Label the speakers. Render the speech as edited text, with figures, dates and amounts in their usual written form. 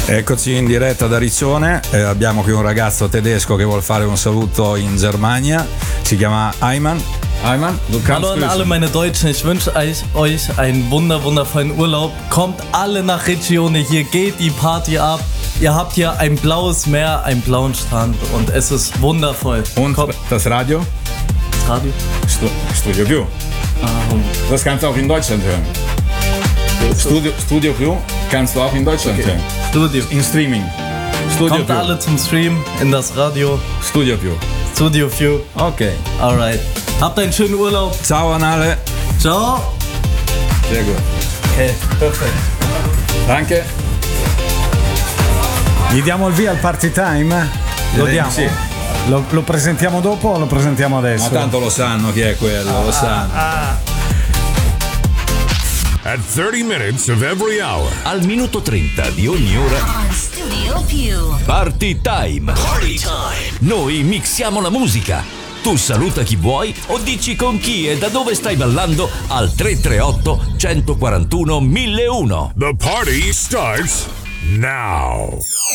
Speaker 1: Eccoci in diretta da Riccione, abbiamo qui un ragazzo tedesco che vuol fare un saluto in Germania, si chiama Ayman. Ayman, du kannst
Speaker 2: Hallo an
Speaker 1: grüßen.
Speaker 2: alle meine Deutschen, ich wünsche euch einen wundervollen Urlaub. Kommt alle nach Riccione, hier geht die Party ab. Ihr habt hier ein blaues Meer, einen blauen Strand und es ist wundervoll.
Speaker 1: Und
Speaker 2: Kommt,
Speaker 1: das Radio?
Speaker 2: das Radio?
Speaker 1: Studio Più. Das kannst du auch in Deutschland hören. Studio Più kannst du auch in Deutschland hören.
Speaker 2: Studio.
Speaker 1: In Streaming. Studio
Speaker 2: Kommt
Speaker 1: Più.
Speaker 2: alle zum Stream in das Radio.
Speaker 1: Studio Più.
Speaker 2: Studio View.
Speaker 1: Ok.
Speaker 2: Alright. Habt einen schönen Urlaub.
Speaker 1: Ciao Anale.
Speaker 2: Ciao.
Speaker 1: Sehr gut.
Speaker 2: Okay, perfekt.
Speaker 1: Danke.
Speaker 3: Gli diamo il via al party time? Lo
Speaker 1: Direi
Speaker 3: diamo?
Speaker 1: di sì.
Speaker 3: Lo presentiamo dopo o lo presentiamo adesso?
Speaker 1: Ma tanto lo sanno chi è quello, lo sanno.
Speaker 4: At 30 minutes of every hour.
Speaker 5: Al minuto 30 di ogni ora.
Speaker 6: On Studio Più.
Speaker 5: Party time. Party time. Noi mixiamo la musica. Tu saluta chi vuoi o dici con chi e da dove stai ballando al 338 141 1001.
Speaker 4: The party starts now.